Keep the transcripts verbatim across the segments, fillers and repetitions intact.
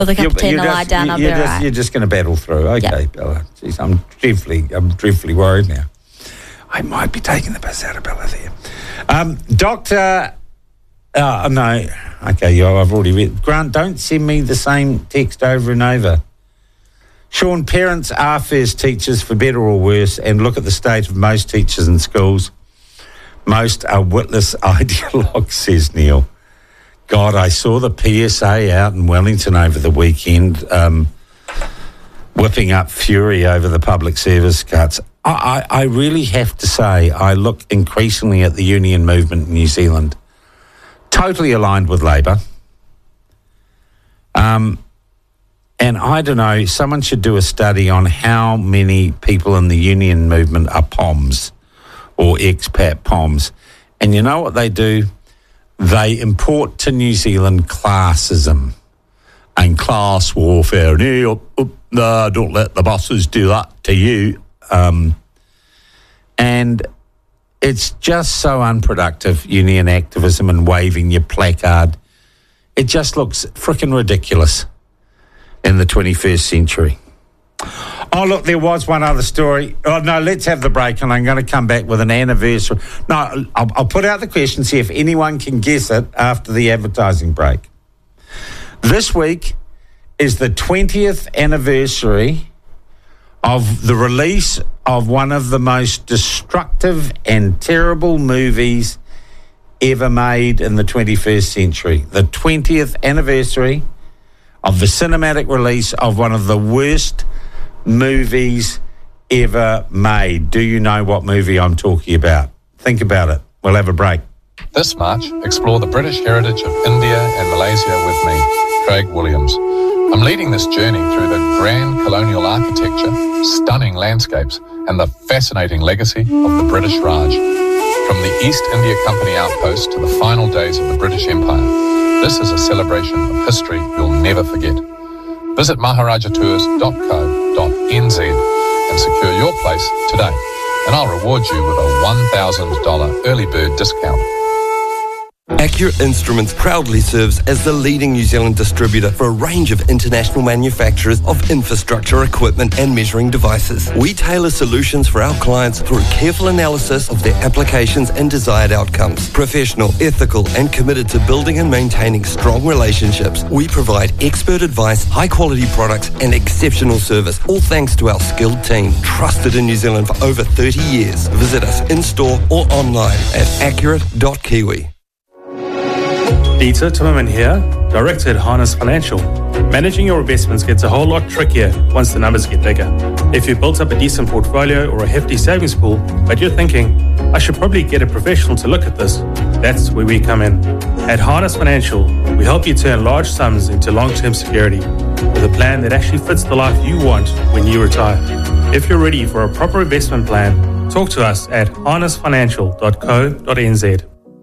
With a cup of tea and a lie down, I'll be you're all just, right. You're just going to battle through. Okay, Yep. Bella. Jeez, I'm dreadfully, I'm dreadfully worried now. I might be taking the piss out of Bella there. Um, Doctor Oh, no. Okay, yeah, I've already read. Grant, don't send me the same text over and over. Sean, parents are first teachers for better or worse, and look at the state of most teachers in schools. Most are witless ideologues, says Neil. God, I saw the P S A out in Wellington over the weekend, um, whipping up fury over the public service cuts. I, I, I really have to say, I look increasingly at the union movement in New Zealand, totally aligned with Labour. Um, and I don't know, someone should do a study on how many people in the union movement are P O Ms or expat P O Ms. And you know what they do? They import to New Zealand classism and class warfare. No, no, don't let the bosses do that to you. Um, and it's just so unproductive, union activism and waving your placard. It just looks frickin' ridiculous in the twenty-first century. Oh, look, there was one other story. Oh, no, let's have the break, and I'm going to come back with an anniversary. No, I'll, I'll put out the question, see if anyone can guess it after the advertising break. This week is the twentieth anniversary of the release of one of the most destructive and terrible movies ever made in the twenty-first century. The twentieth anniversary of the cinematic release of one of the worst movies ever made. Do you know what movie I'm talking about? Think about it. We'll have a break. This March, explore the British heritage of India and Malaysia with me, Craig Williams. I'm leading this journey through the grand colonial architecture, stunning landscapes, and the fascinating legacy of the British Raj. From the East India Company outpost to the final days of the British Empire, this is a celebration of history you'll never forget. Visit maharaja tours dot co dot n z and secure your place today, and I'll reward you with a one thousand dollars early bird discount. Accurate Instruments proudly serves as the leading New Zealand distributor for a range of international manufacturers of infrastructure equipment and measuring devices. We tailor solutions for our clients through careful analysis of their applications and desired outcomes. Professional, ethical, and committed to building and maintaining strong relationships, we provide expert advice, high-quality products, and exceptional service, all thanks to our skilled team, trusted in New Zealand for over thirty years. Visit us in-store or online at accurate dot kiwi. Peter Timmerman here, Director at Harness Financial. Managing your investments gets a whole lot trickier once the numbers get bigger. If you've built up a decent portfolio or a hefty savings pool, but you're thinking, I should probably get a professional to look at this, that's where we come in. At Harness Financial, we help you turn large sums into long-term security with a plan that actually fits the life you want when you retire. If you're ready for a proper investment plan, talk to us at harness financial dot co dot n z.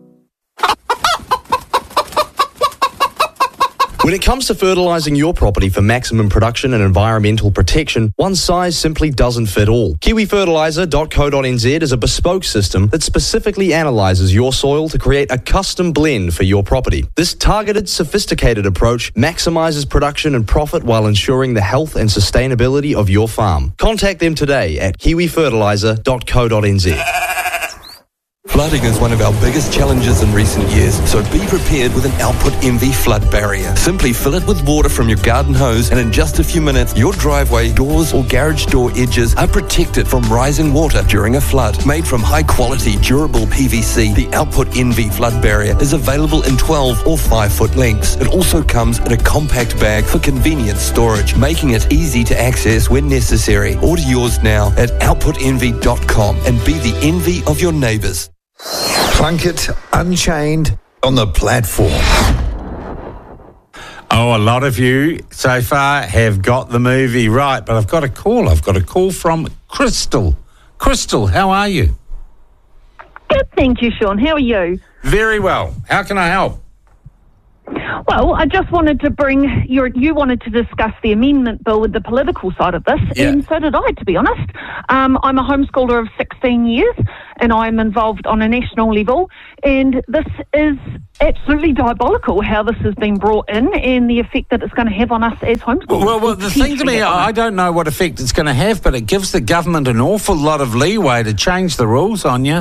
When it comes to fertilising your property for maximum production and environmental protection, one size simply doesn't fit all. kiwi fertiliser dot co dot n z is a bespoke system that specifically analyses your soil to create a custom blend for your property. This targeted, sophisticated approach maximises production and profit while ensuring the health and sustainability of your farm. Contact them today at kiwi fertiliser dot co dot n z. Flooding is one of our biggest challenges in recent years, so be prepared with an Output Envy flood barrier. Simply fill it with water from your garden hose, and in just a few minutes, your driveway, doors, or garage door edges are protected from rising water during a flood. Made from high-quality, durable P V C, the Output Envy flood barrier is available in twelve or five foot lengths. It also comes in a compact bag for convenient storage, making it easy to access when necessary. Order yours now at output envy dot com and be the envy of your neighbours. Plunkett Unchained on the platform. Oh, a lot of you so far have got the movie right, but I've got a call. I've got a call from Crystal. Crystal, how are you? Good, thank you, Sean. How are you? Very well. How can I help? Well, I just wanted to bring your. You wanted to discuss the amendment bill with the political side of this, Yeah. and so did I, to be honest. Um, I'm a homeschooler of sixteen years, and I'm involved on a national level, and this is absolutely diabolical how this has been brought in and the effect that it's going to have on us as homeschoolers. Well, well, the thing to me, I don't know what effect it's going to have, but it gives the government an awful lot of leeway to change the rules on you.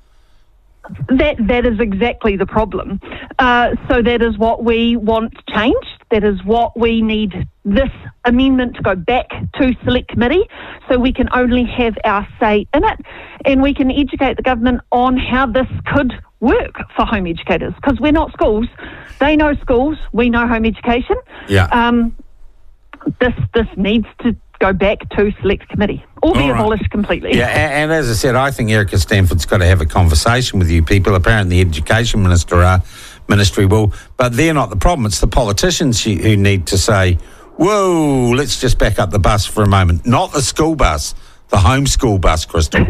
That that is exactly the problem. Uh, so that is what we want changed. That is what we need this amendment to go back to select committee, so we can only have our say in it, and we can educate the government on how this could work for home educators, because we're not schools. They know schools. We know home education. Yeah. Um, this this needs to go back to select committee or be All right. abolished completely. Yeah, and, and as I said, I think Erica Stanford's got to have a conversation with you people. Apparently the Education Minister, uh, Ministry will, but they're not the problem. It's the politicians who, who need to say, whoa, let's just back up the bus for a moment. Not the school bus, the homeschool bus, Crystal.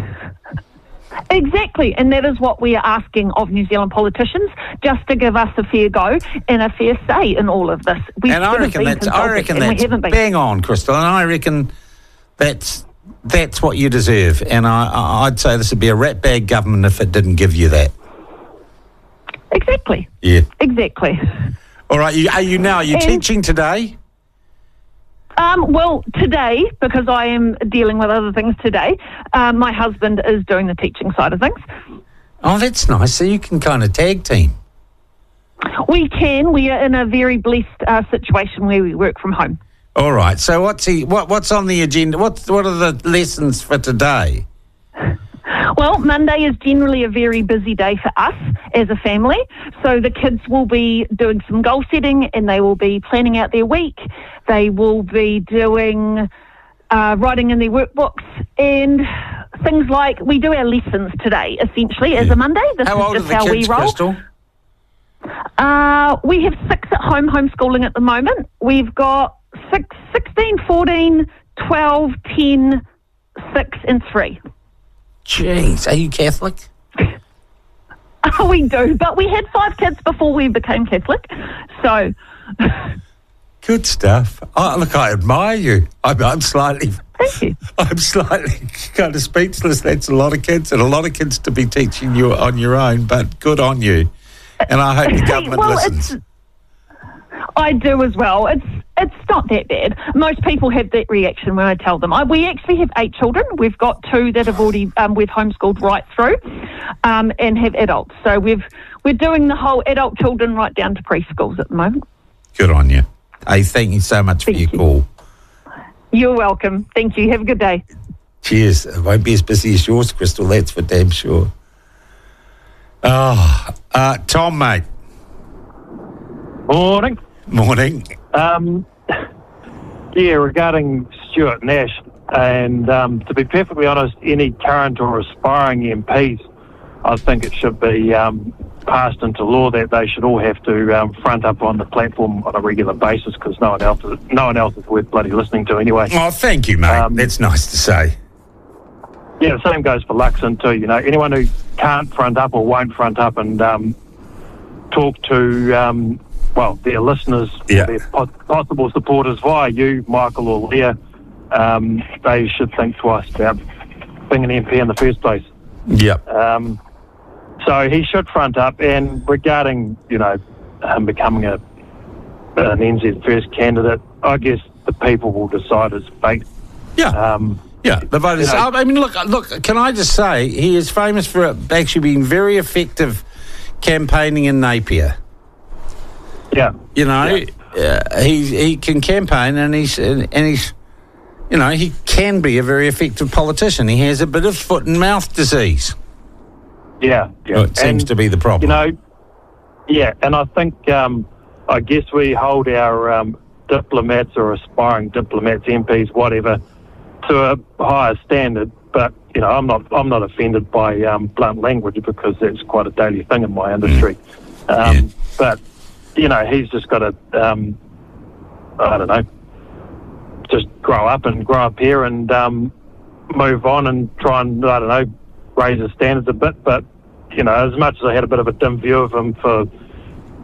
Exactly, and that is what we are asking of New Zealand politicians, just to give us a fair go and a fair say in all of this. We and I reckon that's, I reckon that's bang on, Crystal, and I reckon that's that's what you deserve. And I, I- I'd say this would be a ratbag government if it didn't give you that. Exactly. Yeah. Exactly. All right, you, are you now, are you And- teaching today? Um, well, today, because I am dealing with other things today, um, my husband is doing the teaching side of things. Oh, that's nice. So you can kind of tag team. We can. We are in a very blessed uh, situation where we work from home. All right. So what's he, what what's on the agenda? What what are the lessons for today? Well, Monday is generally a very busy day for us as a family. So the kids will be doing some goal setting and they will be planning out their week. They will be doing uh, writing in their workbooks and things like we do our lessons today, essentially, as a Monday. This How is old are just the how kids, we roll. Crystal? Uh, we have six at home homeschooling at the moment. We've got six, sixteen, fourteen, twelve, ten, six and three. Jeez, are you Catholic? Oh, we do, but we had five kids before we became Catholic, so... Good stuff. Oh, look, I admire you. I'm, I'm slightly... Thank you. I'm slightly kind of speechless. That's a lot of kids, and a lot of kids to be teaching you on your own, but good on you. And I hope the government well, listens. It's, I do as well. It's it's not that bad. Most people have that reaction when I tell them. I, we actually have eight children. We've got two that have already um, we've homeschooled right through, um, and have adults. So we've we're doing the whole adult children right down to preschools at the moment. Good on you. Hey, thank you so much Thank for your you. call. You're welcome. Thank you. Have a good day. Cheers. It won't be as busy as yours, Crystal, that's for damn sure. Oh, uh, Tom, mate. Morning. Morning. Um, yeah, regarding Stuart Nash, and um, to be perfectly honest, any current or aspiring M Ps, I think it should be um, passed into law that they should all have to um, front up on the platform on a regular basis, because no one else, is, no one else is worth bloody listening to anyway. Oh, thank you, mate. Um, That's nice to say. Yeah, the same goes for Luxon too. You know, anyone who can't front up or won't front up and um, talk to, um, well, their listeners, Yeah. their po- possible supporters via you, Michael or Leah, um, they should think twice about being an M P in the first place. Yep. Um, so he should front up. And regarding, you know, him becoming a an N Z first candidate, I guess the people will decide his fate. Yeah. Um, Yeah, the voters. You know- I mean, look, look. Can I just say he is famous for actually being very effective campaigning in Napier. yeah. You know, uh, he he can campaign, and he's and he's, you know, he can be a very effective politician. He has a bit of foot and mouth disease. Yeah, yeah. Well, it seems And, to be the problem. You know, yeah, and I think, um, I guess we hold our um, diplomats or aspiring diplomats, M Ps, whatever, to a higher standard. But you know, I'm not, I'm not offended by um, blunt language, because that's quite a daily thing in my industry. Um, Yeah. But you know, he's just got to, um, I don't know, just grow up and grow up here and um, move on and try and, I don't know, raise his standards a bit. But you know, as much as I had a bit of a dim view of him for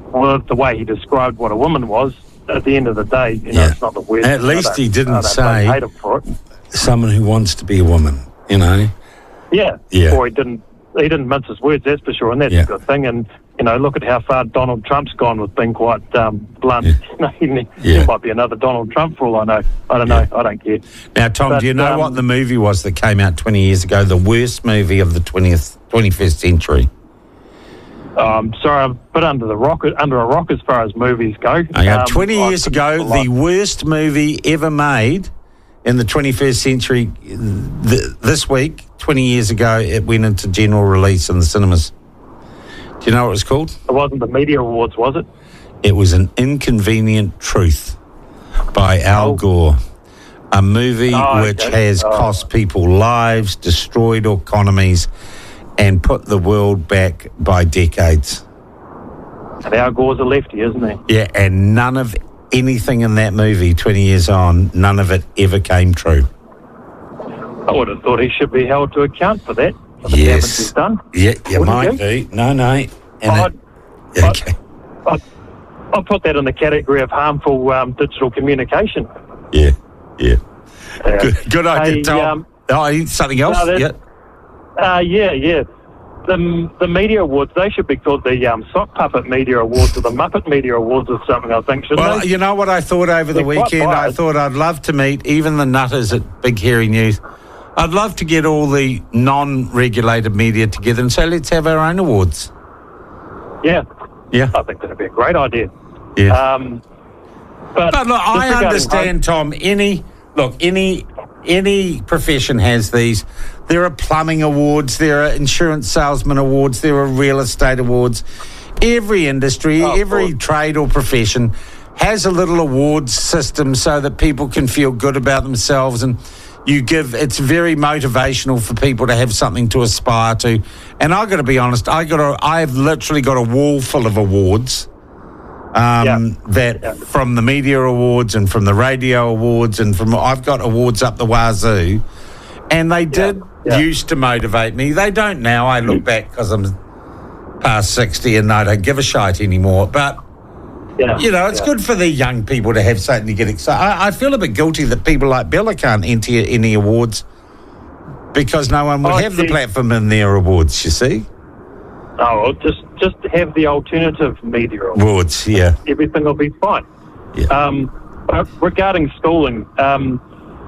well, the way he described what a woman was, at the end of the day, you know, Yeah. it's not the worst. At least he didn't say- hate him for it. Someone who wants to be a woman, you know. Yeah. Yeah. Or he didn't. He didn't mince his words, that's for sure, and that's Yeah. a good thing. And you know, look at how far Donald Trump's gone with being quite um, blunt. Yeah. You know, he, Yeah. he might be another Donald Trump for all I know. I don't know. I don't care. Now, Tom, But, do you know um, what the movie was that came out twenty years ago? The worst movie of the twentieth, twenty-first century. Um, sorry, I'm a bit under the rock, under a rock as far as movies go. Okay, Um, twenty I years couldn't ago, for life- the worst movie ever made in the twenty-first century. Th- this week, twenty years ago, it went into general release in the cinemas. Do you know what it was called? It wasn't the media awards, was it? It was An Inconvenient Truth by Al Oh. Gore. A movie Oh, which okay. has Oh. cost people lives, destroyed economies, and put the world back by decades. And Al Gore's a lefty, isn't he? Yeah, and none of anything in that movie, twenty years on, none of it ever came true. I would have thought he should be held to account for that. For the damage Yes. he's done. Yeah, you Wouldn't might you? do. No, no. And I'd, it, okay. I'd, I'd put that in the category of harmful um, digital communication. Yeah, yeah. Uh, Good, good idea, hey, Tom. um, oh, something else? no, that's- yeah. Uh, yeah, yeah. The, the media awards, they should be called the um, Sock Puppet Media Awards or the Muppet Media Awards or something, I think, shouldn't Well, they? you know what I thought over the They're quite weekend? I biased. thought I'd love to meet even the nutters at Big Hairy News. I'd love to get all the non-regulated media together and say, let's have our own awards. Yeah, Yeah, I think that'd be a great idea. yeah. Um, but, But look, just I regarding understand, Tom. Any look, any any profession has these. There are plumbing awards, there are insurance salesman awards, there are real estate awards. Every industry, Oh, of every course. trade or profession has a little awards system so that people can feel good about themselves, and you give. It's very motivational for people to have something to aspire to. And I got to be honest, I got a, I've literally got a wall full of awards. Um, Yeah. that Yeah. from the media awards and from the radio awards and from I've got awards up the wazoo, and they did Yeah. used to motivate me. They don't now. I look back because I'm past sixty and I don't give a shite anymore. But yeah, you know, it's yeah. good for the young people to have something to get excited. I, I feel a bit guilty that people like Bella can't enter any awards because no one will Oh, have the gee. platform in their awards. You see, Oh, well, just just have the alternative media awards. awards, yeah, Everything will be fine. yeah. Um, but regarding schooling, um,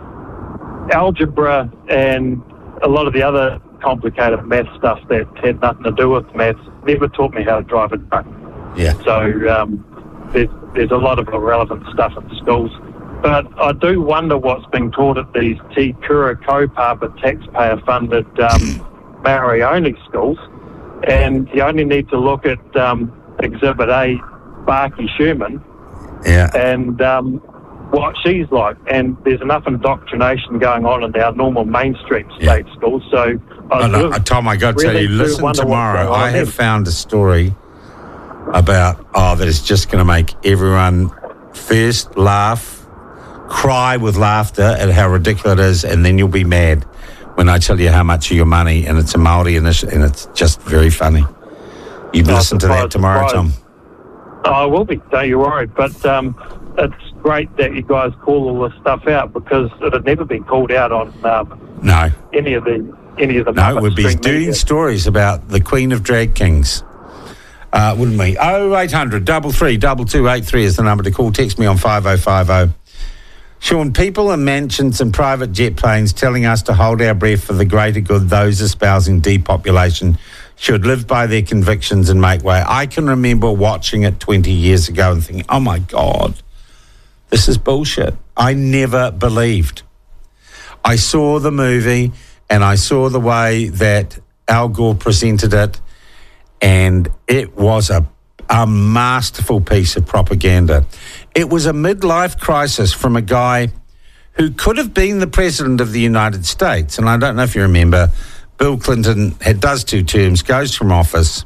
algebra and a lot of the other complicated math stuff that had nothing to do with maths never taught me how to drive a truck. yeah. So um, there's, there's a lot of irrelevant stuff in schools. But I do wonder what's being taught at these Te Kura Kaupapa taxpayer-funded um, Maori-only schools. And you only need to look at um, Exhibit A, Barky Sherman, Yeah. and um, what she's like. And there's enough indoctrination going on in our normal mainstream state schools. So, I Oh, was no, really- Tom, I got to tell really you, do listen wonder what's tomorrow. going on I have there. found a story about, oh, that is just going to make everyone first laugh, cry with laughter at how ridiculous it is, and then you'll be mad when I tell you how much of your money, and it's a Māori initiative, and it's just very funny. You Oh, listen to that surprise, tomorrow, surprise. Tom. Oh, I will be, don't you worry. But um, it's great that you guys call all this stuff out because it had never been called out on um, No, any of the any of the no, Muppet we'd be string doing media. stories about the Queen of Drag Kings. Uh, wouldn't we? oh eight hundred, double three, double two eight three is the number to call. Text me on five oh five oh. Sean, people in mansions and private jet planes telling us to hold our breath for the greater good, those espousing depopulation should live by their convictions and make way. I can remember watching it twenty years ago and thinking, oh my God, this is bullshit. I never believed. I saw the movie and I saw the way that Al Gore presented it, and it was a a masterful piece of propaganda. It was a midlife crisis from a guy who could have been the president of the United States. And I don't know if you remember, Bill Clinton had does two terms, goes from office,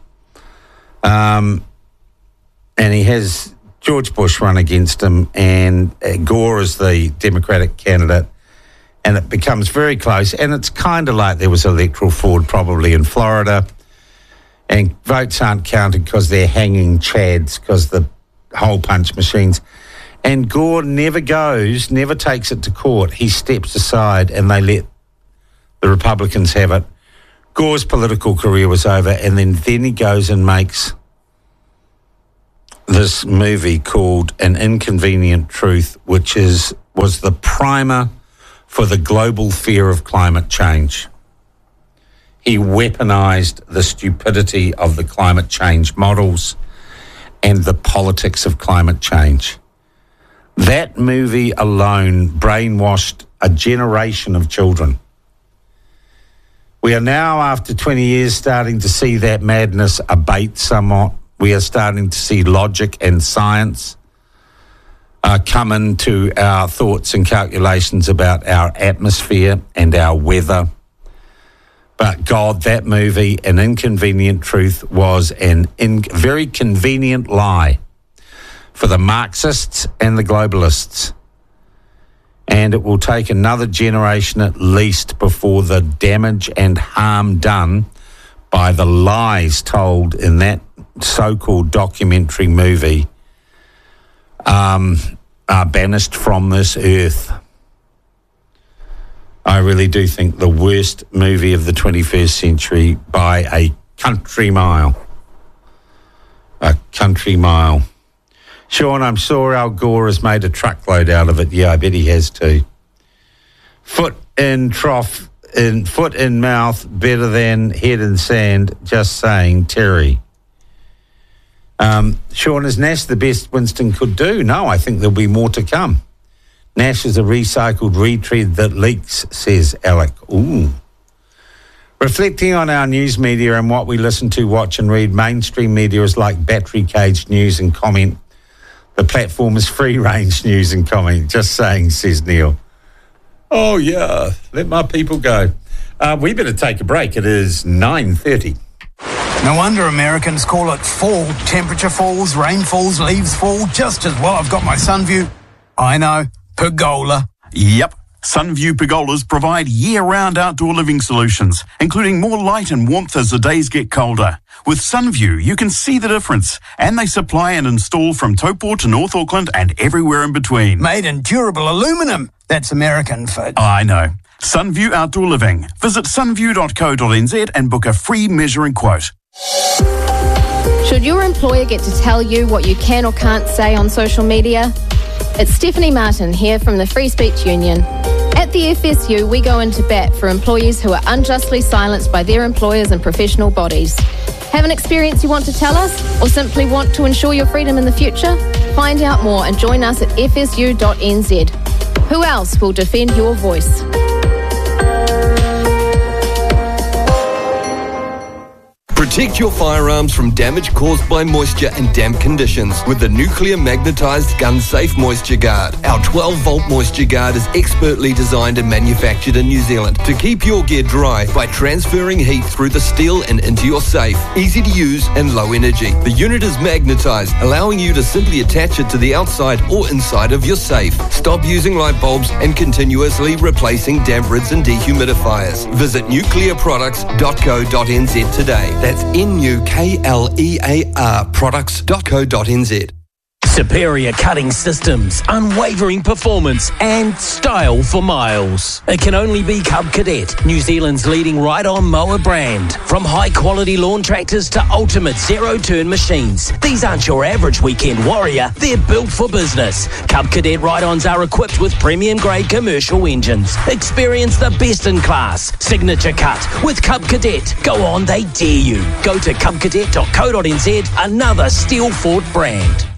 um, and he has George Bush run against him, and uh, Gore is the Democratic candidate, and it becomes very close. And it's kind of like there was electoral fraud probably in Florida. And votes aren't counted because they're hanging chads, because the hole punch machines. And Gore never goes, never takes it to court. He steps aside and they let the Republicans have it. Gore's political career was over, and then, then he goes and makes this movie called An Inconvenient Truth, which is was the primer for the global fear of climate change. He weaponized the stupidity of the climate change models and the politics of climate change. That movie alone brainwashed a generation of children. We are now, after twenty years, starting to see that madness abate somewhat. We are starting to see logic and science uh, come into our thoughts and calculations about our atmosphere and our weather. But God, that movie, An Inconvenient Truth, was an in- very convenient lie for the Marxists and the globalists. And it will take another generation at least before the damage and harm done by the lies told in that so-called documentary movie um, are banished from this earth. I really do think the worst movie of the twenty-first century by a country mile. A country mile. Sean, I'm sure Al Gore has made a truckload out of it. Yeah, I bet he has too. Foot in trough, in foot in mouth, better than head in sand. Just saying, Terry. Um, Sean, is Nash the best Winston could do? No, I think there'll be more to come. Nash is a recycled retread that leaks, says Alec. Ooh. Reflecting on our news media and what we listen to, watch and read, mainstream media is like battery cage news and comment. The platform is free-range news and comment. Just saying, says Neil. Oh, yeah, let my people go. Uh, we better take a break. It is nine thirty. No wonder Americans call it fall. Temperature falls, rain falls, leaves fall, just as well I've got my Sunview. I know, pergola. Yep. Sunview pergolas provide year-round outdoor living solutions, including more light and warmth as the days get colder. With Sunview, you can see the difference, and they supply and install from Taupo to North Auckland and everywhere in between. Made in durable aluminum. That's American for... I know. Sunview Outdoor Living. Visit sunview dot co dot n z and book a free measuring quote. Should your employer get to tell you what you can or can't say on social media? It's Stephanie Martin here from the Free Speech Union. At the F S U, we go into bat for employees who are unjustly silenced by their employers and professional bodies. Have an experience you want to tell us, or simply want to ensure your freedom in the future? Find out more and join us at f s u dot n z. Who else will defend your voice? Protect your firearms from damage caused by moisture and damp conditions with the Nuclear Magnetized Gun Safe Moisture Guard. Our twelve volt Moisture Guard is expertly designed and manufactured in New Zealand to keep your gear dry by transferring heat through the steel and into your safe. Easy to use and low energy. The unit is magnetized, allowing you to simply attach it to the outside or inside of your safe. Stop using light bulbs and continuously replacing damp rids and dehumidifiers. Visit nuclear products dot co dot n z today. That's N U K L E A R products dot co dot n z. Superior cutting systems, unwavering performance and style for miles. It can only be Cub Cadet, New Zealand's leading ride-on mower brand. From high-quality lawn tractors to ultimate zero-turn machines, these aren't your average weekend warrior, they're built for business. Cub Cadet ride-ons are equipped with premium-grade commercial engines. Experience the best-in-class signature cut with Cub Cadet. Go on, they dare you. Go to cub cadet dot co dot n z, another Steel Fort brand.